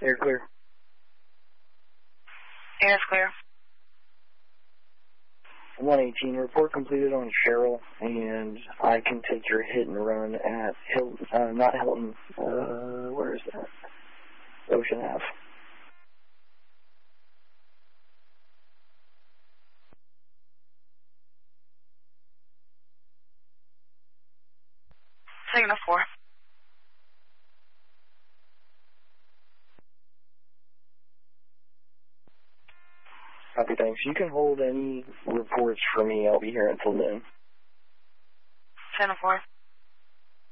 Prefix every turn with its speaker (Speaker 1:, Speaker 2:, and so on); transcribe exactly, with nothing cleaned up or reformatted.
Speaker 1: Air clear.
Speaker 2: Air is clear.
Speaker 1: one eighteen, report completed on Cheryl, and I can take your hit and run at Hilton, uh, not Hilton, uh, where is that? Ocean Ave.
Speaker 2: Signal four.
Speaker 1: Copy, thanks. You can hold any reports for me. I'll be here until noon.
Speaker 2: Signal four.